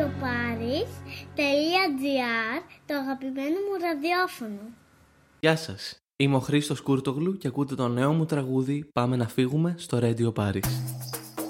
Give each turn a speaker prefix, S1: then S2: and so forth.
S1: radioparis.gr, το αγαπημένο μου ραδιόφωνο.
S2: Γεια σας, είμαι ο Χρήστος Κούρτογλου και ακούτε το νέο μου τραγούδι «Πάμε να φύγουμε» στο Radio Paris.